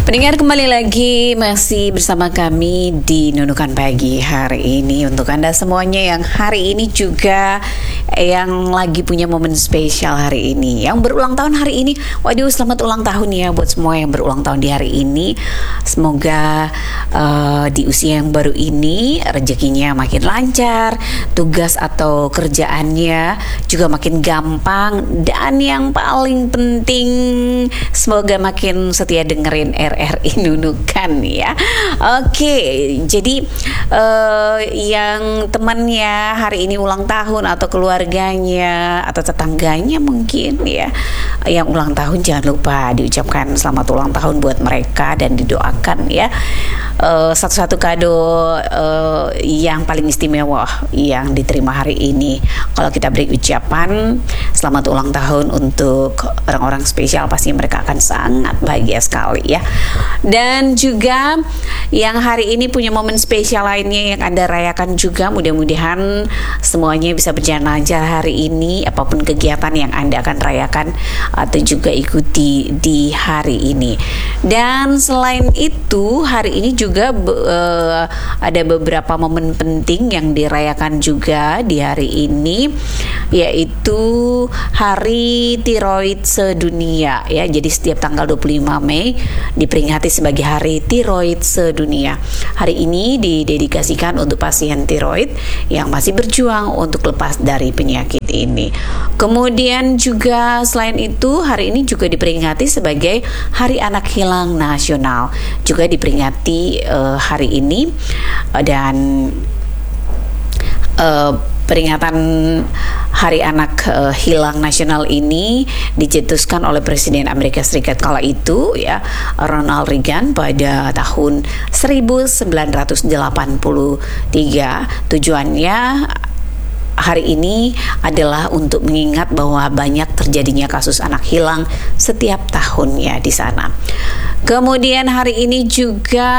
Pendengar, kembali lagi masih bersama kami di Nunukan Pagi hari ini. Untuk Anda semuanya yang hari ini juga yang lagi punya momen spesial hari ini, yang berulang tahun hari ini, waduh selamat ulang tahun ya buat semua yang berulang tahun di hari ini. Semoga di usia yang baru ini rezekinya makin lancar, tugas atau kerjaannya juga makin gampang, dan yang paling penting semoga makin setia dengerin RRI Nunukan ya. Oke, jadi yang temannya hari ini ulang tahun atau keluarganya atau tetangganya mungkin ya yang ulang tahun, jangan lupa diucapkan selamat ulang tahun buat mereka dan didoakan ya. Satu-satu kado yang paling istimewa yang diterima hari ini, kalau kita beri ucapan selamat ulang tahun untuk orang-orang spesial, pasti mereka akan sangat bahagia sekali ya. Dan juga yang hari ini punya momen spesial lainnya yang Anda rayakan juga, mudah-mudahan semuanya bisa berjalan lancar hari ini, apapun kegiatan yang Anda akan rayakan atau juga ikuti di hari ini. Dan selain itu, hari ini juga ada beberapa momen penting yang dirayakan juga di hari ini, yaitu Hari Tiroid Sedunia ya. Jadi setiap tanggal 25 Mei diperingati sebagai Hari Tiroid Sedunia. Hari ini didedikasikan untuk pasien tiroid yang masih berjuang untuk lepas dari penyakit ini. Kemudian juga selain itu, hari ini juga diperingati sebagai Hari Anak Hilang Nasional. Juga diperingati hari ini, dan peringatan Hari Anak Hilang Nasional ini dicetuskan oleh Presiden Amerika Serikat kala itu ya, Ronald Reagan pada tahun 1983. Tujuannya hari ini adalah untuk mengingat bahwa banyak terjadinya kasus anak hilang setiap tahunnya di sana. Kemudian hari ini juga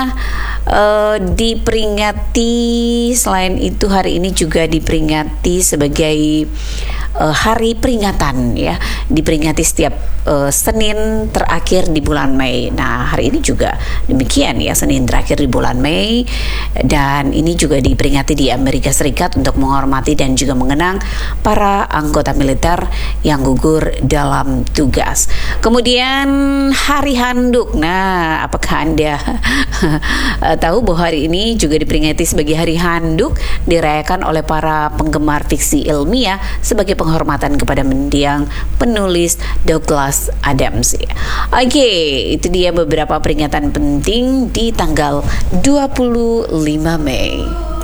diperingati, selain itu hari ini juga diperingati sebagai hari peringatan ya, diperingati setiap Senin terakhir di bulan Mei. Nah, hari ini juga demikian ya, Senin terakhir di bulan Mei, dan ini juga diperingati di Amerika Serikat untuk menghormati dan juga mengenang para anggota militer yang gugur dalam tugas. Kemudian Hari Handuk. Nah, apakah Anda tahu bahwa hari ini juga diperingati sebagai Hari Handuk, dirayakan oleh para penggemar fiksi ilmiah sebagai penghormatan kepada mendiang penulis Douglas Adams. Oke, itu dia beberapa peringatan penting di tanggal 25 Mei.